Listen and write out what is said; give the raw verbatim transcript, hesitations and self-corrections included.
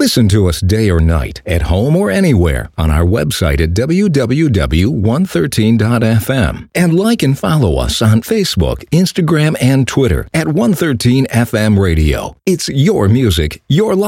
Listen to us day or night, at home or anywhere, on our website at w w w dot one thirteen dot f m. And like and follow us on Facebook, Instagram, and Twitter at one thirteen F M Radio. It's your music, your life.